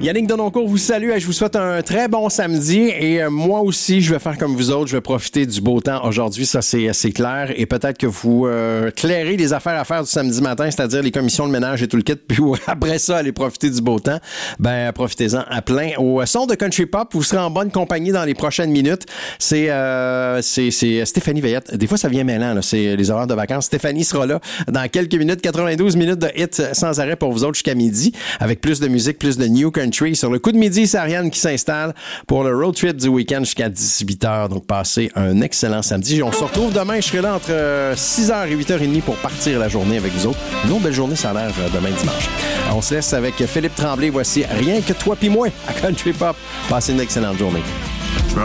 Yannick Denoncourt vous salue et je vous souhaite un très bon samedi. Et moi aussi, je vais faire comme vous autres. Je vais profiter du beau temps aujourd'hui. Ça, c'est assez clair. Et peut-être que vous clairez les affaires à faire du samedi matin, c'est-à-dire les commissions de ménage et tout le kit. Puis après ça, allez profiter du beau temps. Ben, profitez-en à plein. Au son de Country Pop, vous serez en bonne compagnie dans les prochaines minutes. C'est Stéphanie Veillette. Des fois, ça vient mêlant, là. C'est les horaires de vacances. Stéphanie sera là dans quelques minutes. 92 minutes de hits sans arrêt pour vous autres jusqu'à midi. Avec plus de musique, plus de new country. Sur le coup de midi, c'est Ariane qui s'installe pour le road trip du week-end jusqu'à 18h. Donc, passez un excellent samedi. On se retrouve demain. Je serai là entre 6h et 8h30 pour partir la journée avec vous autres. Une autre belle journée, ça a l'air demain dimanche. On se laisse avec Philippe Tremblay. Voici Rien que toi pis moi à Country Pop. Passez une excellente journée.